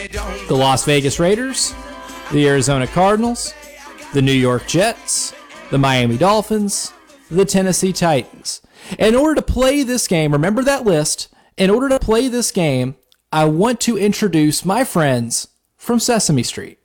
the Las Vegas Raiders, the Arizona Cardinals, the New York Jets, the Miami Dolphins, the Tennessee Titans. In order to play this game, remember that list. In order to play this game, I want to introduce my friends from Sesame Street.